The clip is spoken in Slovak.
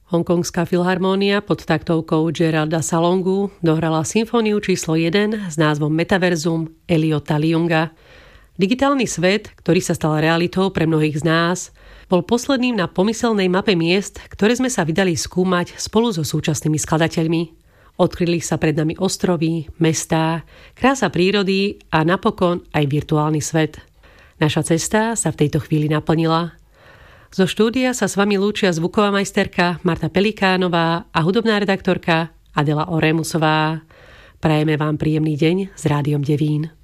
Hongkongská filharmónia pod taktovkou Geralda Salongu dohrala symfóniu číslo 1 s názvom Metaverzum Eliota Leunga. Digitálny svet, ktorý sa stal realitou pre mnohých z nás, bol posledným na pomyselnej mape miest, ktoré sme sa vydali skúmať spolu so súčasnými skladateľmi. Odkryli sa pred nami ostrovy, mestá, krása prírody a napokon aj virtuálny svet. Naša cesta sa v tejto chvíli naplnila. Zo štúdia sa s vami lúčia zvuková majsterka Marta Pelikánová a hudobná redaktorka Adela Oremusová. Prajeme vám príjemný deň s Rádiom Devín.